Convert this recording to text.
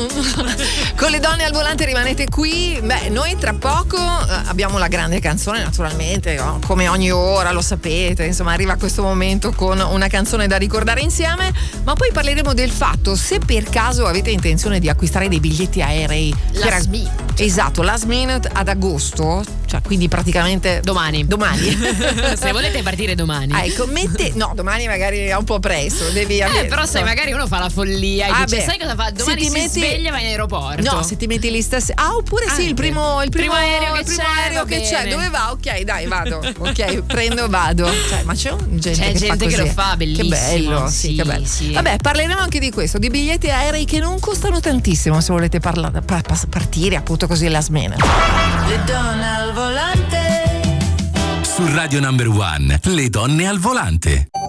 Con le donne al volante rimanete qui. Beh, noi tra poco abbiamo la grande canzone, naturalmente, no? Come ogni ora, lo sapete, insomma arriva questo momento con una canzone da ricordare insieme, ma poi parleremo del fatto se per caso avete intenzione di acquistare dei biglietti aerei last minute. Esatto, last minute ad agosto, cioè quindi praticamente domani. Se volete partire domani. Ecco, no, domani magari è un po' presto, devi avere. Però sai, magari uno fa la follia e dice, sai cosa fa? Domani sveglia e vai in aeroporto. No, se ti metti lì stasera. Oppure sì, il primo aereo che c'è. Dove va? Ok, dai, vado. Ok, prendo, vado. Cioè, ma c'è gente che lo fa, bellissimo. Che bello, sì, che bello. Sì. Vabbè, parleremo anche di questo, di biglietti aerei che non costano tantissimo se volete partire appunto così last minute. Le donne al volante. Su Radio Number One, le donne al volante.